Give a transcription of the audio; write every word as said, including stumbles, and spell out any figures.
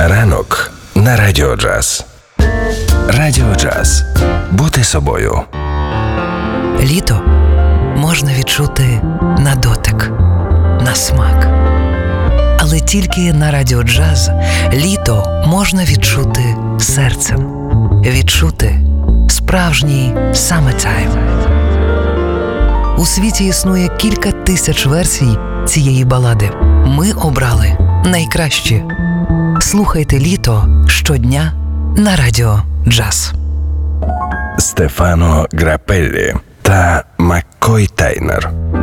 Ранок на Радіо Джаз. Радіо Джаз. Бути собою. Літо можна відчути на дотик, на смак. Але тільки на Радіо Джаз літо можна відчути серцем. Відчути справжній summertime. У світі існує кілька тисяч версій цієї балади. Ми обрали найкращі. Слухайте літо щодня на Радіо Джаз. Стефано Грапеллі та Маккой Тайнер.